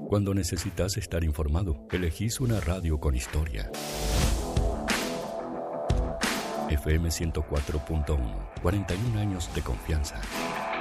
Cuando necesitas estar informado, elegís una radio con historia. FM 104.1, 41 años de confianza.